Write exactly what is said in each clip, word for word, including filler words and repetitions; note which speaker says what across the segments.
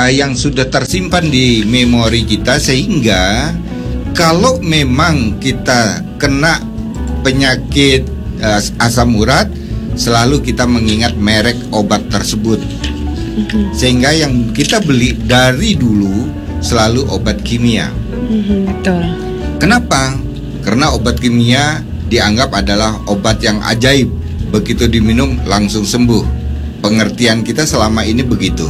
Speaker 1: uh, yang sudah tersimpan di memori kita, sehingga kalau memang kita kena penyakit uh, asam urat, selalu kita mengingat merek obat tersebut. Mm-hmm. Sehingga yang kita beli dari dulu selalu obat kimia.
Speaker 2: Mm-hmm, betul.
Speaker 1: Kenapa? Karena obat kimia dianggap adalah obat yang ajaib. Begitu diminum langsung sembuh. Pengertian kita selama ini begitu.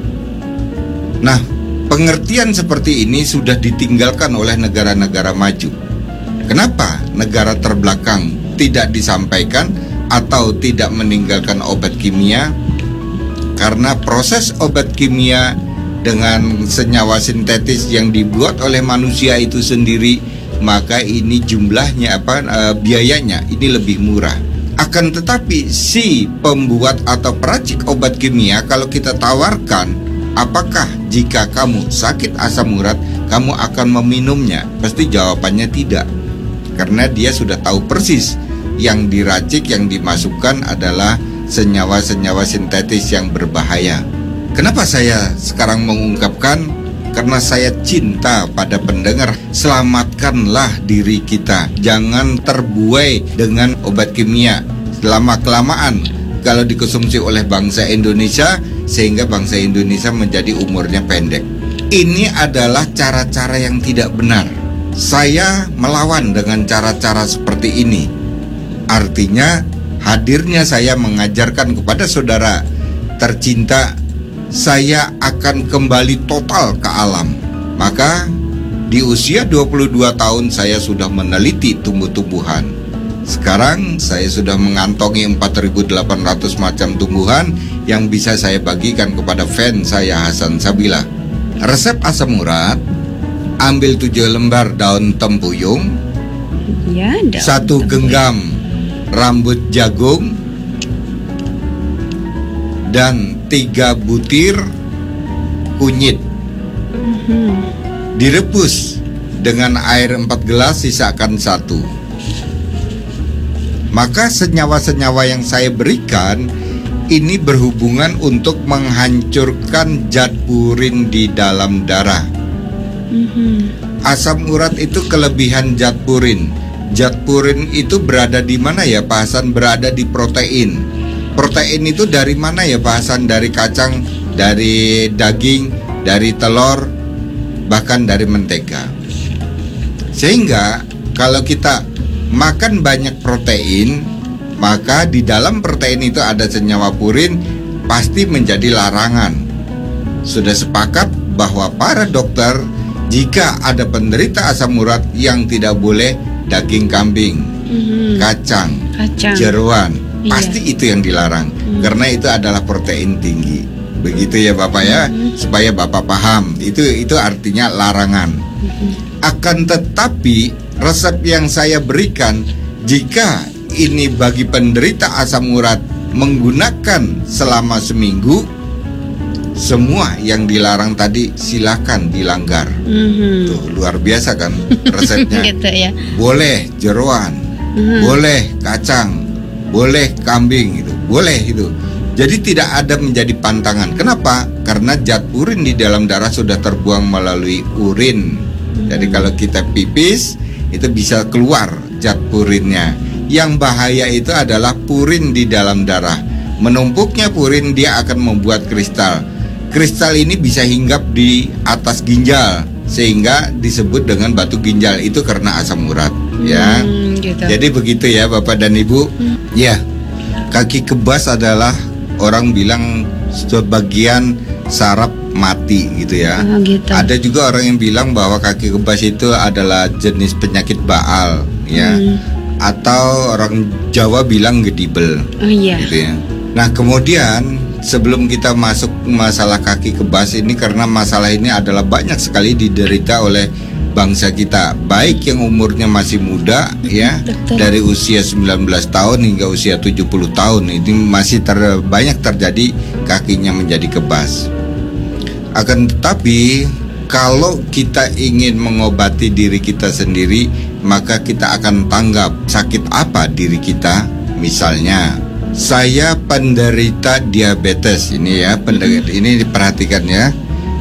Speaker 1: Nah, pengertian seperti ini sudah ditinggalkan oleh negara-negara maju. Kenapa negara terbelakang tidak disampaikan atau tidak meninggalkan obat kimia? Karena proses obat kimia dengan senyawa sintetis yang dibuat oleh manusia itu sendiri, maka ini jumlahnya apa e, biayanya ini lebih murah. Akan tetapi si pembuat atau peracik obat kimia, kalau kita tawarkan, apakah jika kamu sakit asam urat kamu akan meminumnya? Pasti jawabannya tidak. Karena dia sudah tahu persis yang diracik, yang dimasukkan adalah senyawa-senyawa sintetis yang berbahaya. Kenapa saya sekarang mengungkapkan? Karena saya cinta pada pendengar. Selamatkanlah diri kita. Jangan terbuai dengan obat kimia. Lama-kelamaan kalau dikonsumsi oleh bangsa Indonesia, sehingga bangsa Indonesia menjadi umurnya pendek. Ini adalah cara-cara yang tidak benar. Saya melawan dengan cara-cara seperti ini. Artinya hadirnya saya mengajarkan kepada saudara tercinta, saya akan kembali total ke alam. Maka di usia dua puluh dua tahun saya sudah meneliti tumbuh-tumbuhan. Sekarang saya sudah mengantongi empat ribu delapan ratus macam tumbuhan yang bisa saya bagikan kepada fans saya Hasan Sabila. Resep asam urat: ambil tujuh lembar daun tempuyung,
Speaker 2: ya, daun
Speaker 1: satu tempuyung. Genggam rambut jagung, dan tiga butir kunyit. Mm-hmm. Direbus dengan air empat gelas, sisakan satu. Maka senyawa-senyawa yang saya berikan ini berhubungan untuk menghancurkan zat purin di dalam darah. Mm-hmm. Asam urat itu kelebihan zat purin. Zat purin itu berada di mana ya Pak Hasan? Berada di protein. Protein itu dari mana ya Pak Hasan? Dari kacang, dari daging, dari telur, bahkan dari mentega. Sehingga kalau kita makan banyak protein, maka di dalam protein itu ada senyawa purin, pasti menjadi larangan. Sudah sepakat bahwa para dokter, jika ada penderita asam urat yang tidak boleh daging kambing, mm-hmm. kacang, kacang, jeroan, iya. Pasti itu yang dilarang, mm-hmm. karena itu adalah protein tinggi. Begitu ya Bapak ya, mm-hmm. supaya Bapak paham. Itu itu artinya larangan. Mm-hmm. Akan tetapi resep yang saya berikan, jika ini bagi penderita asam urat menggunakan selama seminggu, semua yang dilarang tadi silakan dilanggar. Mm-hmm. Tuh luar biasa kan resepnya.
Speaker 2: Gitu ya. Boleh
Speaker 1: jeroan, mm-hmm. boleh kacang, boleh kambing, itu boleh itu. Jadi tidak ada menjadi pantangan. Kenapa? Karena zat purin di dalam darah sudah terbuang melalui urin. Mm-hmm. Jadi kalau kita pipis itu bisa keluar zat purinnya. Yang bahaya itu adalah purin di dalam darah. Menumpuknya purin, dia akan membuat kristal. Kristal ini bisa hinggap di atas ginjal, sehingga disebut dengan batu ginjal. Itu karena asam urat, hmm, ya. Gitu. Jadi begitu ya Bapak dan Ibu. Hmm. Ya, kaki kebas adalah orang bilang sebagian saraf mati gitu ya.
Speaker 2: Oh, gitu.
Speaker 1: Ada juga orang yang bilang bahwa kaki kebas itu adalah jenis penyakit Baal, ya. Hmm. Atau orang Jawa bilang gedibel, oh, iya. gitu ya. Nah kemudian sebelum kita masuk masalah kaki kebas ini, karena masalah ini adalah banyak sekali diderita oleh bangsa kita, baik yang umurnya masih muda ya, betul. Dari usia sembilan belas tahun hingga usia tujuh puluh tahun, ini masih ter, banyak terjadi kakinya menjadi kebas. Akan tetapi kalau kita ingin mengobati diri kita sendiri, maka kita akan tanggap sakit apa diri kita. Misalnya, saya penderita diabetes ini ya, penderita, ini diperhatikan ya.